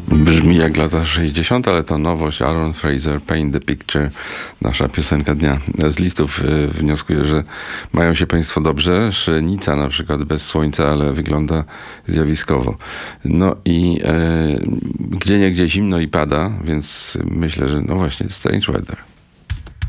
Brzmi jak lata 60., ale to nowość. Aaron Fraser, Paint the Picture, nasza piosenka dnia. Z listów wnioskuję, że mają się państwo dobrze. Szynica na przykład bez słońca, ale wygląda zjawiskowo. No i gdzieniegdzie zimno i pada, więc myślę, że no właśnie, strange weather.